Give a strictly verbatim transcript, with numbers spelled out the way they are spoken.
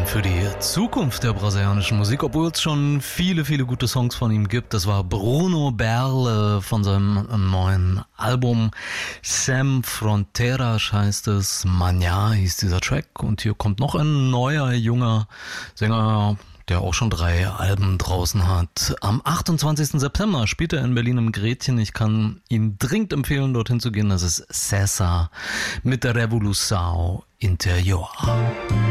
Mann für die Zukunft der brasilianischen Musik, obwohl es schon viele, viele gute Songs von ihm gibt. Das war Bruno Berle von seinem neuen Album Sem Fronteiras heißt es. Manhã hieß dieser Track. Und hier kommt noch ein neuer, junger Sänger, der auch schon drei Alben draußen hat. Am achtundzwanzigsten September spielt er in Berlin im Gretchen. Ich kann Ihnen dringend empfehlen, dorthin zu gehen. Das ist César mit der Revolução Interior.